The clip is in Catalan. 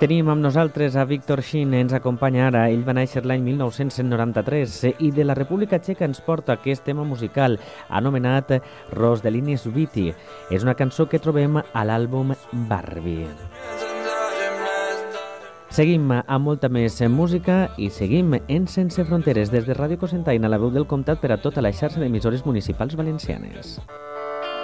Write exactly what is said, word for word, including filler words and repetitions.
Tenim amb nosaltres a Víctor Shin, ens acompanya ara. Ell va néixer l'any mil nou-cents noranta-tres i de la República Txeca ens porta aquest tema musical anomenat Rozdělení světa. És una cançó que trobem a l'àlbum Barbie. Seguim amb molta més música i seguim en Sense Fronteres des de Ràdio Cocentaina, la veu del comtat per a tota la xarxa d'emissores municipals valencianes.